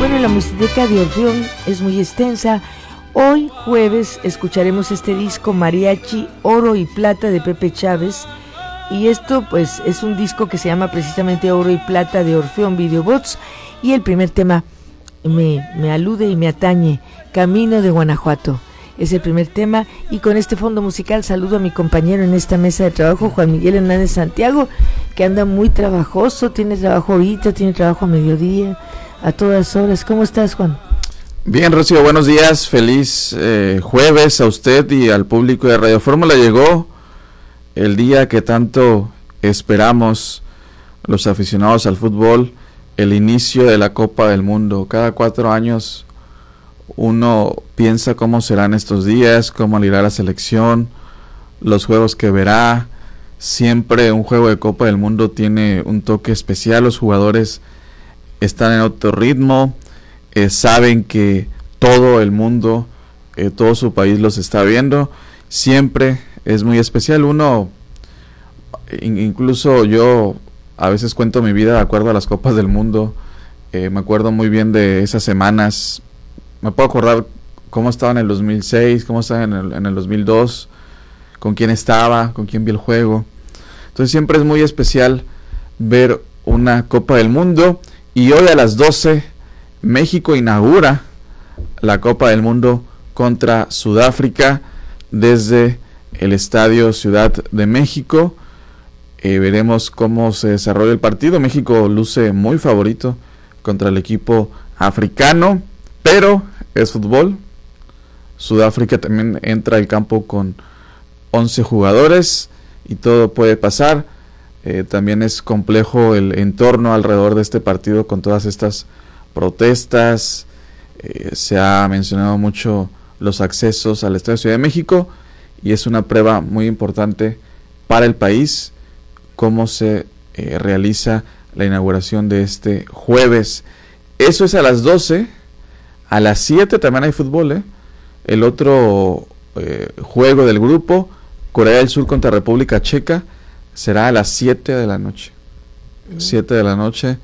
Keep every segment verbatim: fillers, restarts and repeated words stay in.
Bueno, la musiqueteca de Orfeón es muy extensa. Hoy, jueves, escucharemos este disco Mariachi, Oro y Plata de Pepe Chávez. Y esto, pues, es un disco que se llama precisamente Oro y Plata de Orfeón Videobots. Y el primer tema me, me alude y me atañe, Camino de Guanajuato. Es el primer tema, y con este fondo musical saludo a mi compañero en esta mesa de trabajo, Juan Miguel Hernández Santiago, que anda muy trabajoso, tiene trabajo ahorita, tiene trabajo a mediodía, a todas horas. ¿Cómo estás, Juan? Bien, Rocío, buenos días, feliz eh, jueves a usted y al público de Radio Fórmula. Llegó el día que tanto esperamos los aficionados al fútbol, el inicio de la Copa del Mundo. Cada cuatro años uno piensa cómo serán estos días, cómo le irá la selección, los juegos que verá. Siempre un juego de Copa del Mundo tiene un toque especial, los jugadores están en otro ritmo, eh, saben que todo el mundo, eh, todo su país los está viendo. Siempre es muy especial. Uno, in, incluso yo a veces cuento mi vida de acuerdo a las Copas del Mundo. eh, me acuerdo muy bien de esas semanas. Me puedo acordar cómo estaba en el dos mil seis, cómo estaba en el, en el dos mil dos, con quién estaba, con quién vi el juego. Entonces siempre es muy especial ver una Copa del Mundo. Y hoy a las doce, México inaugura la Copa del Mundo contra Sudáfrica desde el Estadio Ciudad de México. Eh, veremos cómo se desarrolla el partido. México luce muy favorito contra el equipo africano, pero es fútbol. Sudáfrica también entra al campo con once jugadores y todo puede pasar. Eh, también es complejo el entorno alrededor de este partido con todas estas protestas. Eh, se ha mencionado mucho los accesos al Estadio Ciudad de México y es una prueba muy importante para el país cómo se eh, realiza la inauguración de este jueves. Eso es a las doce. A las siete también hay fútbol, ¿eh? El otro eh, juego del grupo, Corea del Sur contra República Checa, será a las siete de la noche. Uh-huh. siete de la noche.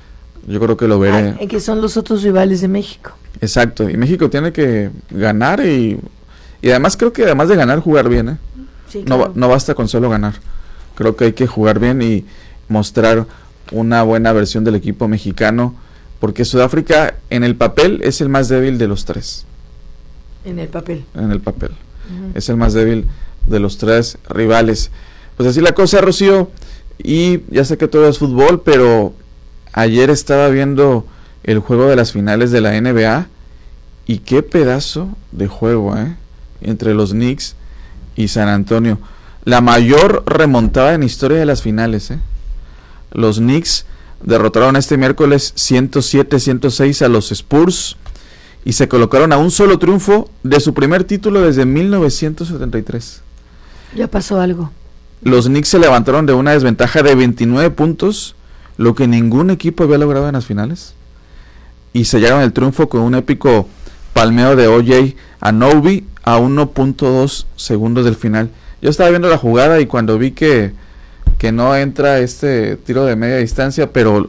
Yo creo que lo veré. Ah, que son los otros rivales de México. Exacto. Y México tiene que ganar y, y además creo que además de ganar, jugar bien, ¿eh? Sí, claro. no, no basta con solo ganar. Creo que hay que jugar bien y mostrar una buena versión del equipo mexicano, porque Sudáfrica en el papel es el más débil de los tres. En el papel. En el papel. Uh-huh. Es el más débil de los tres rivales. Pues así la cosa, Rocío. Y ya sé que todo es fútbol, pero ayer estaba viendo el juego de las finales de la N B A. Y qué pedazo de juego, ¿eh? Entre los Knicks y San Antonio. La mayor remontada en historia de las finales, ¿eh? Los Knicks derrotaron este miércoles ciento siete a ciento seis a los Spurs y se colocaron a un solo triunfo de su primer título desde mil novecientos setenta y tres. Ya pasó algo. Los Knicks se levantaron de una desventaja de veintinueve puntos, lo que ningún equipo había logrado en las finales, y sellaron el triunfo con un épico palmeo de O J Anunoby a uno punto dos segundos del final. Yo estaba viendo la jugada y cuando vi que que no entra este tiro de media distancia, pero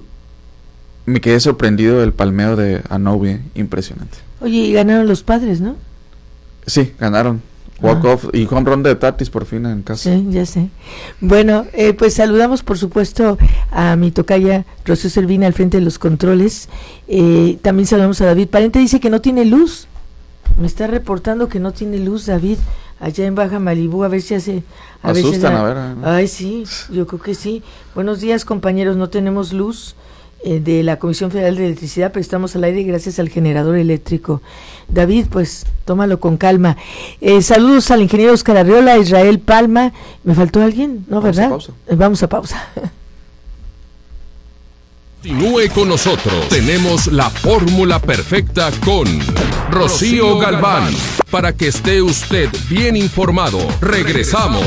me quedé sorprendido del palmeo de Anunoby, impresionante. Oye, y ganaron los Padres, ¿no? Sí, ganaron. Walk-off ah. y home run de Tatis por fin en casa. Sí, ya sé. Bueno, eh, pues saludamos por supuesto a mi tocaya Rocío Servina al frente de los controles. Eh, también saludamos a David Parente, dice que no tiene luz. Me está reportando que no tiene luz, David, allá en Baja Malibú, a ver si hace... A Asustan, la, a ver. ¿no? Ay, sí, yo creo que sí. Buenos días, compañeros, no tenemos luz eh, de la Comisión Federal de Electricidad, pero estamos al aire gracias al generador eléctrico. David, pues, tómalo con calma. Eh, saludos al ingeniero Oscar Arriola, Israel Palma. ¿Me faltó alguien? ¿No, Vamos verdad? A pausa. Eh, vamos a pausa. Continúe con nosotros. Tenemos la fórmula perfecta con Rocío Galván. Para que esté usted bien informado. Regresamos.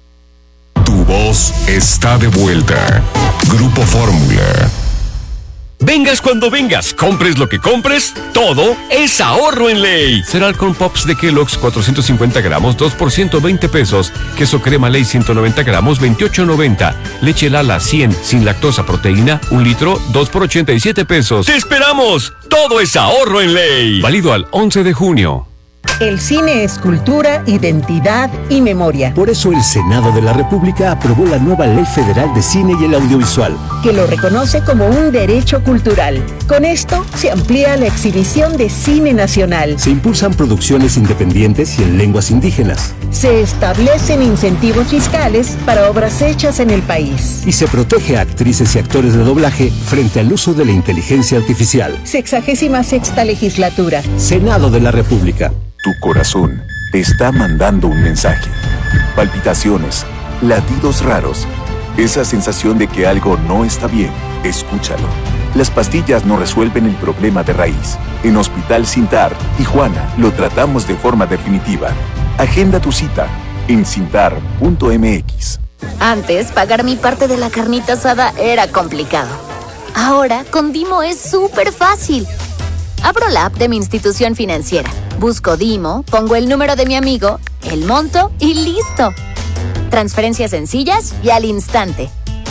Tu voz está de vuelta. Grupo Fórmula. Vengas cuando vengas, compres lo que compres, todo es ahorro en Ley. Cereal Corn Pops de Kellogg's cuatrocientos cincuenta gramos, dos por ciento veinte pesos. Queso crema Ley ciento noventa gramos, veintiocho noventa. Leche Lala cien, sin lactosa proteína, un litro, dos por ochenta y siete pesos. ¡Te esperamos! Todo es ahorro en Ley. Válido al once de junio. El cine es cultura, identidad y memoria. Por eso el Senado de la República aprobó la nueva Ley Federal de Cine y el Audiovisual, que lo reconoce como un derecho cultural. Con esto se amplía la exhibición de cine nacional. Se impulsan producciones independientes y en lenguas indígenas. Se establecen incentivos fiscales para obras hechas en el país. Y se protege a actrices y actores de doblaje frente al uso de la inteligencia artificial. Sexagésima sexta legislatura. Senado de la República. Tu corazón te está mandando un mensaje. Palpitaciones, latidos raros, esa sensación de que algo no está bien. Escúchalo. Las pastillas no resuelven el problema de raíz. En Hospital Cintar, Tijuana, lo tratamos de forma definitiva. Agenda tu cita en cintar punto m x. Antes, pagar mi parte de la carnita asada era complicado. Ahora, con Dimo es súper fácil. Abro la app de mi institución financiera, busco Dimo, pongo el número de mi amigo, el monto y ¡listo! Transferencias sencillas y al instante.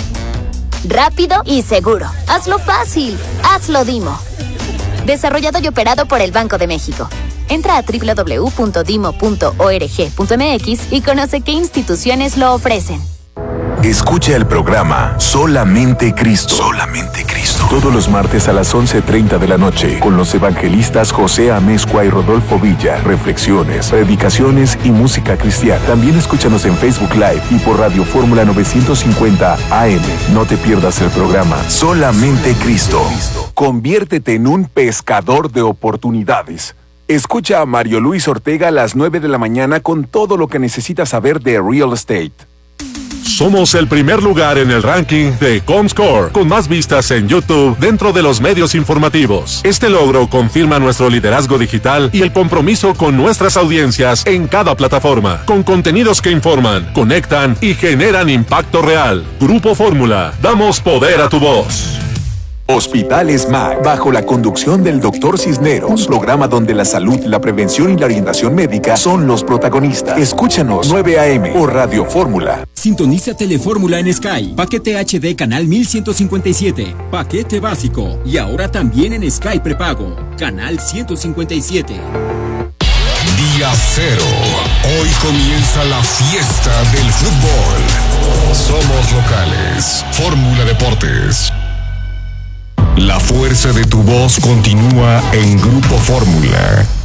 Rápido y seguro. Hazlo fácil. Hazlo Dimo. Desarrollado y operado por el Banco de México. Entra a doble u doble u doble u punto dimo punto org punto m x y conoce qué instituciones lo ofrecen. Escucha el programa Solamente Cristo. Solamente Cristo. Todos los martes a las once treinta de la noche con los evangelistas José Amezcua y Rodolfo Villa. Reflexiones, predicaciones y música cristiana. También escúchanos en Facebook Live y por Radio Fórmula novecientos cincuenta A M. No te pierdas el programa Solamente Cristo. Conviértete en un pescador de oportunidades. Escucha a Mario Luis Ortega a las nueve de la mañana con todo lo que necesitas saber de real estate. Somos el primer lugar en el ranking de Comscore, con más vistas en YouTube dentro de los medios informativos. Este logro confirma nuestro liderazgo digital y el compromiso con nuestras audiencias en cada plataforma, con contenidos que informan, conectan y generan impacto real. Grupo Fórmula, damos poder a tu voz. Hospitales M A C, bajo la conducción del doctor Cisneros, un programa donde la salud, la prevención y la orientación médica son los protagonistas. Escúchanos nueve a eme por Radio Fórmula. Sintoniza Telefórmula en Sky, paquete H D canal mil ciento cincuenta y siete, paquete básico y ahora también en Sky prepago, canal ciento cincuenta y siete. Día cero. Hoy comienza la fiesta del fútbol. Somos locales. Fórmula Deportes. La fuerza de tu voz continúa en Grupo Fórmula.